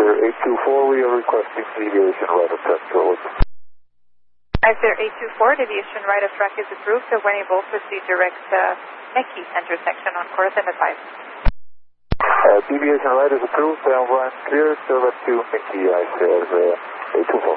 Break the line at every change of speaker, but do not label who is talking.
Icer 824, we are requesting deviation right of track to order.
Icer 824, deviation right of track is approved, so when able, proceed direct Meki intersection on course and advise.
Deviation right is approved, down line clear, still at 2 Meki, Icer 824.